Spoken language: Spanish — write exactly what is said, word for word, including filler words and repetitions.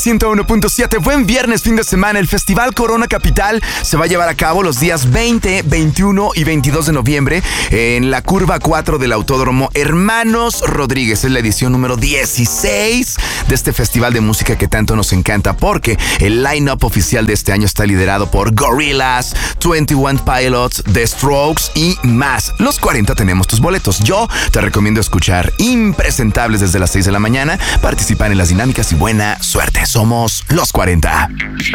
ciento uno punto siete. Buen viernes, fin de semana. El Festival Corona Capital se va a llevar a cabo los días veinte, veintiuno y veintidós de noviembre en la curva cuatro del Autódromo Hermanos Rodríguez. Es la edición número dieciséis de este festival de música que tanto nos encanta, porque el line-up oficial de este año está liderado por Gorillaz, veintiuno Pilots, The Strokes y más. Los cuarenta tenemos tus boletos. Yo te recomiendo escuchar Impresentables desde las seis de la mañana, participar en las dinámicas y buena suerte. Somos Los cuarenta.